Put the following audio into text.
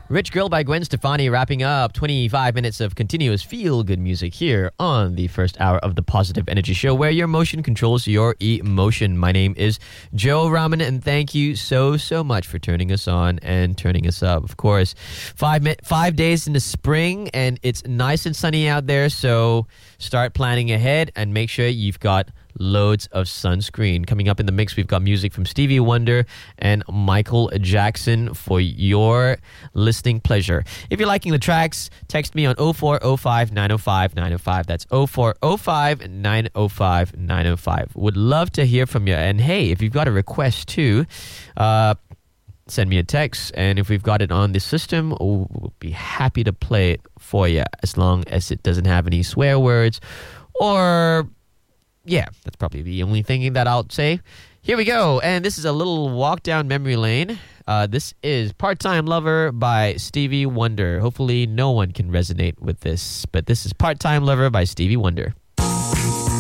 Rich Girl by Gwen Stefani wrapping up 25 minutes of continuous feel-good music here on the first hour of the Positive Energy Show, where your motion controls your emotion. My name is Joe Rahman, and thank you so much for turning us on and turning us up. Of course, 5 days in the spring, and it's nice and sunny out there, so start planning ahead and make sure you've got loads of sunscreen. Coming up in the mix, we've got music from Stevie Wonder and Michael Jackson for your listening pleasure. If you're liking the tracks, text me on 0405 905 905. That's 0405 905 905. Would love to hear from you. And hey, if you've got a request too, send me a text, and if we've got it on the system, we'll be happy to play it for you, as long as it doesn't have any swear words or... yeah, that's probably the only thing that I'll say. Here we go. And this is a little walk down memory lane. This is Part-Time Lover by Stevie Wonder. Hopefully no one can resonate with this, but this is Part-Time Lover by Stevie Wonder.